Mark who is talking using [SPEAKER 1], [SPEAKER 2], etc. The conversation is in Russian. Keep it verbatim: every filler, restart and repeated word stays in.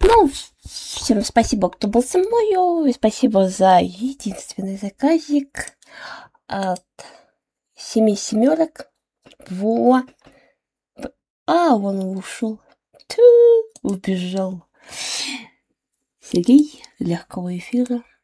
[SPEAKER 1] Ну, всем спасибо, кто был со мною, и спасибо за единственный заказик от семи семерок. Во. А, он ушел. Тю, убежал. Сергей, легкого эфира.